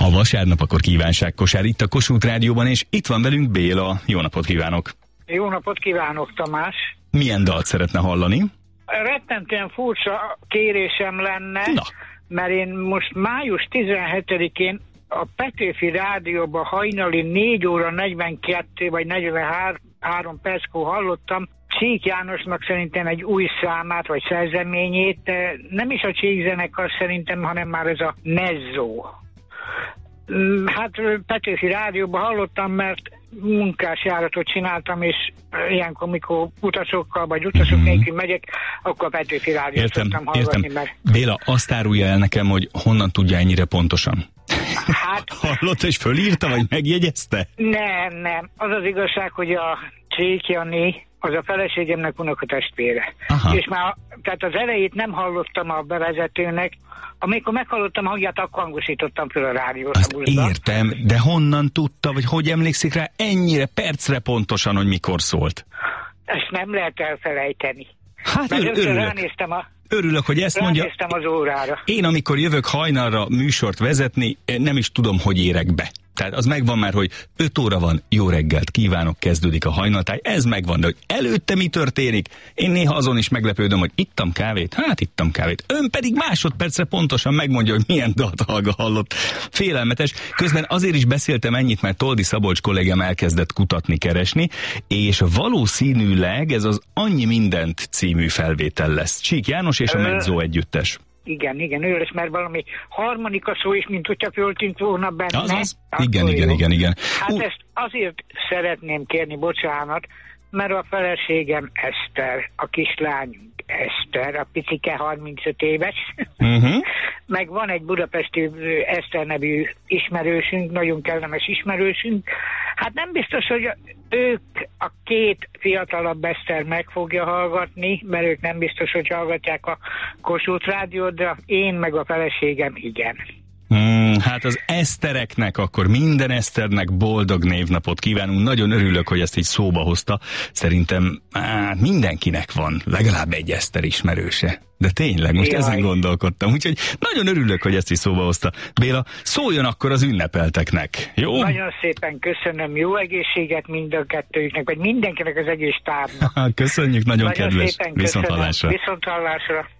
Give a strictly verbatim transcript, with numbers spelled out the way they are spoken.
Ha vasárnap, akkor kívánságkosár itt a Kossuth Rádióban, és itt van velünk Béla. Jó napot kívánok! Jó napot kívánok, Tamás! Milyen dalt szeretne hallani? Rettentően furcsa kérésem lenne, Na. mert én most május tizenhetedikén a Petőfi Rádióban hajnali négy óra negyvenkettő vagy negyvenhárom perckor hallottam Csík Jánosnak szerintem egy új számát, vagy szerzeményét, nem is a Csík zenekar szerintem, hanem már ez a Mezzo. Hát Petőfi Rádióban hallottam, mert munkásjáratot csináltam, és ilyenkor, amikor utasokkal, vagy utasok mm-hmm. nélkül megyek, akkor a Petőfi Rádiót értem, szoktam hallgatni. Értem. Mert... Béla, azt árulja el nekem, hogy honnan tudja ennyire pontosan. Hát... Hallotta és fölírta, vagy megjegyezte? Nem, nem. Az az igazság, hogy a Csík Jani az a feleségemnek unokatestvére. Aha. És már, tehát az elejét nem hallottam a bevezetőnek, amikor meghallottam a hangját, akkor hangosítottam föl a rádiót. Azt a értem, de honnan tudta, vagy hogy emlékszik rá ennyire percre pontosan, hogy mikor szólt? Ezt nem lehet elfelejteni. Hát Mert ör- örülök. ránéztem a Örülök, hogy ezt mondja. Ránéztem az órára. Én, amikor jövök hajnalra műsort vezetni, nem is tudom, hogy érek be. Tehát az megvan már, hogy öt óra van, jó reggelt kívánok, kezdődik a hajnaltáj, ez megvan, de hogy előtte mi történik, én néha azon is meglepődöm, hogy ittam kávét, hát ittam kávét. Ön pedig másodpercre pontosan megmondja, hogy milyen dalt hallga hallott. Félelmetes. Közben azért is beszéltem ennyit, mert Toldi Szabolcs kollégám elkezdett kutatni, keresni, és valószínűleg ez az Annyi mindent című felvétel lesz. Csík János és a Mezzo együttes. Igen, igen, ő lesz, mert valami harmonika szó is, mint hogyha föltűnt volna benne. Azaz. Igen, igen, jó. igen, igen. Hát Uh. ezt azért szeretném kérni, bocsánat, mert a feleségem Eszter, a kislányunk Eszter, a picike harmincöt éves, Uh-huh. meg van egy budapesti Eszter nevű ismerősünk, nagyon kellemes ismerősünk. Hát nem biztos, hogy ők a két fiatalabb Eszter meg fogja hallgatni, mert ők nem biztos, hogy hallgatják a Kossuth Rádiót, de én meg a feleségem igen. Hmm, hát az Esztereknek, akkor minden Eszternek boldog névnapot kívánunk. Nagyon örülök, hogy ezt így szóba hozta. Szerintem hát mindenkinek van legalább egy Eszter ismerőse. De tényleg, most Jaj. ezen gondolkodtam. Úgyhogy nagyon örülök, hogy ezt is szóba hozta. Béla, szóljon akkor az ünnepelteknek, jó? Nagyon szépen köszönöm, jó egészséget mind a kettőjüknek, vagy mindenkinek az egész tábnak. Köszönjük, nagyon, Nagyon kedves. szépen Viszont köszönöm. hallásra. Viszont hallásra.